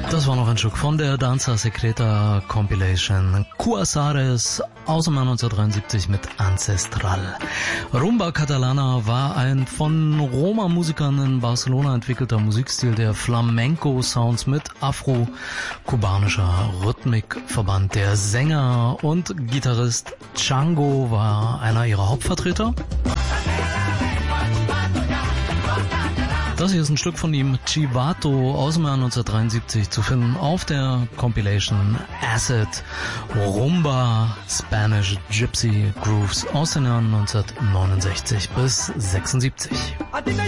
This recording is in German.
Das war noch ein Stück von der Danza Secreta Compilation Cuasares aus dem Jahr 1973 mit Ancestral. Rumba Catalana war ein von Roma-Musikern in Barcelona entwickelter Musikstil, der Flamenco-Sounds mit afro-kubanischer Rhythmik verband. Der Sänger und Gitarrist Django war einer ihrer Hauptvertreter. Das hier ist ein Stück von ihm, Chivato, aus dem Jahr 1973, zu finden auf der Compilation Acid Rumba Spanish Gypsy Grooves aus den Jahren 1969 bis 76.